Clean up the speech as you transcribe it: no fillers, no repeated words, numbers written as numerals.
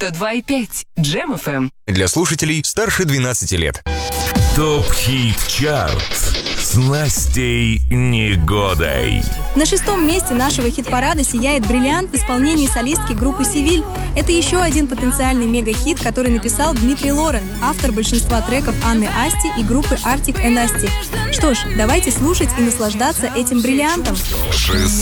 102,5 Джем FM. Для слушателей старше 12 лет. ТОП-хит-чарт с Настей Негодой. На 6-м месте нашего хит-парада сияет «Бриллиант» в исполнении солистки группы «Севиль». Это еще один потенциальный мега-хит, который написал Дмитрий Лорен, автор большинства треков Анны Асти и группы Arctic and Asti. Что ж, давайте слушать и наслаждаться этим бриллиантом. 6